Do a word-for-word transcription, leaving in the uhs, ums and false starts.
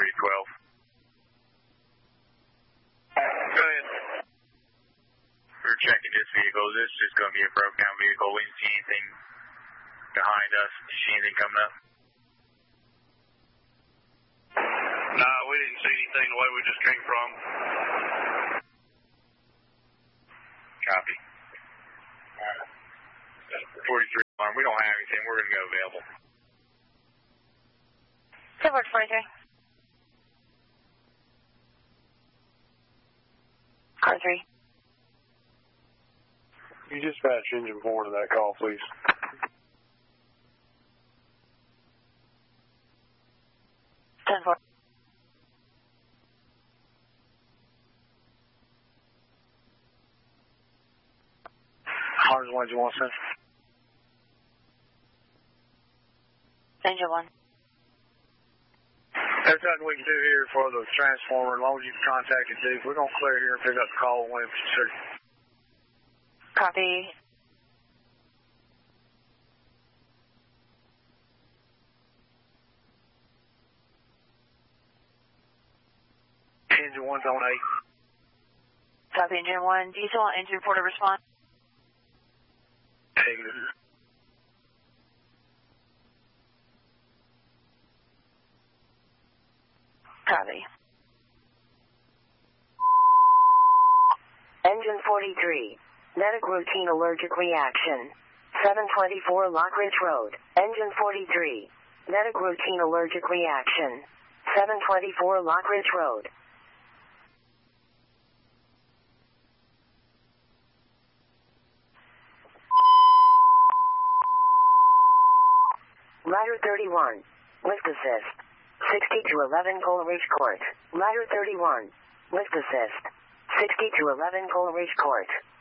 three twelve. Go ahead. We're checking this vehicle. This is just going to be a broke down vehicle. We didn't see anything behind us. Did you see anything coming up? No, we didn't see anything the way we just came from. Copy. forty-three alarm. We don't have anything. We're going to go available. Silver forty-three. Car three. You dispatch engine four to that call, please. ten four. Cars one, you want, sir? Engine one. There's nothing we can do here for the transformer. As long as you contact the Duke, we're going to clear here and pick up the call when it's certain. Copy. Engine one's on eight. Copy engine one. Diesel engine four to respond. Negative. Copy. Engine forty-three. Medic routine allergic reaction. seven twenty-four Lockridge Road. Engine forty-three. Medic routine allergic reaction. seven twenty-four Lockridge Road. Ladder thirty-one. Lift assist. sixty to eleven Coleridge Court. Ladder thirty-one. Lift assist. sixty to eleven Coleridge Court.